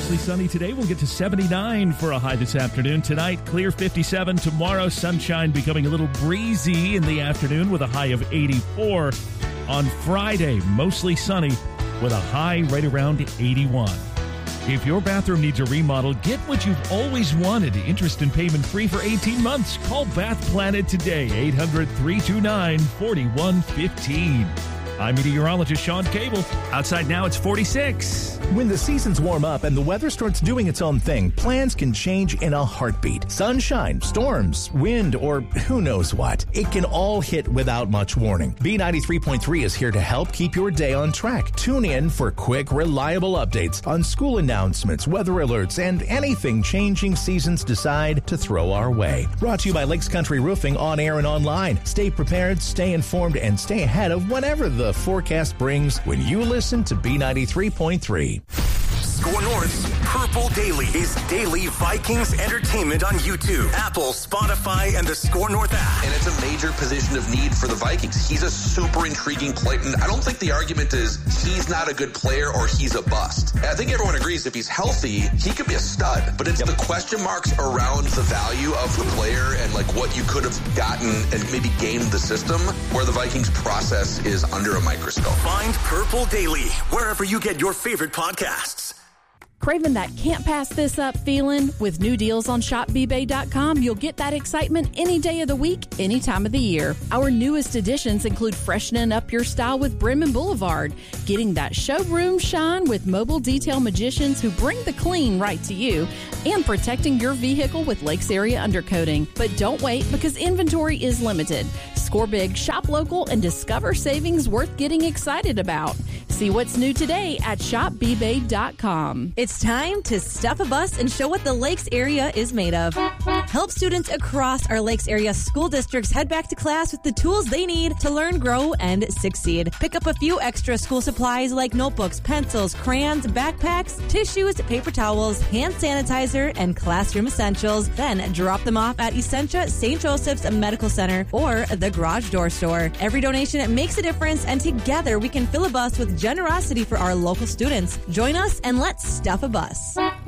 Mostly sunny today. We'll get to 79 for a high this afternoon. Tonight, clear 57. Tomorrow, sunshine becoming a little breezy in the afternoon with a high of 84. On Friday, mostly sunny with a high right around 81. If your bathroom needs a remodel, get what you've always wanted. Interest and payment free for 18 months. Call Bath Planet today. 800-329-4115. I'm meteorologist Sean Cable. Outside now, it's 46. When the seasons warm up and the weather starts doing its own thing, plans can change in a heartbeat. Sunshine, storms, wind, or who knows what. It can all hit without much warning. B93.3 is here to help keep your day on track. Tune in for quick, reliable updates on school announcements, weather alerts, and anything changing seasons decide to throw our way. Brought to you by Lakes Country Roofing on air and online. Stay prepared, stay informed, and stay ahead of whatever the forecast brings when you listen to B93.3. Score North's Purple Daily is daily Vikings entertainment on YouTube, Apple, Spotify, and the Score North app. And it's a major position of need for the Vikings. He's a super intriguing player. I don't think the argument is he's not a good player or he's a bust. I think everyone agrees if he's healthy, he could be a stud. But it's the question marks around the value of the player and like what you could have gotten and maybe gained the system where the Vikings process is under a microscope. Find Purple Daily wherever you get your favorite podcasts. Craving that can't pass this up feeling? With new deals on shopbbay.com, you'll get that excitement any day of the week, any time of the year. Our newest additions include freshening up your style with Bremen Boulevard, getting that showroom shine with mobile detail magicians who bring the clean right to you, and protecting your vehicle with Lakes Area undercoating. But don't wait, because inventory is limited. Score big, shop local, and discover savings worth getting excited about. See what's new today at shopbbay.com. It's time to stuff a bus and show what the Lakes area is made of. Help students across our Lakes area school districts head back to class with the tools they need to learn, grow, and succeed. Pick up a few extra school supplies like notebooks, pencils, crayons, backpacks, tissues, paper towels, hand sanitizer, and classroom essentials. Then drop them off at Essentia St. Joseph's Medical Center or the Garage Door Store. Every donation makes a difference, and together we can fill a bus with generosity for our local students. Join us and let's stuff a bus.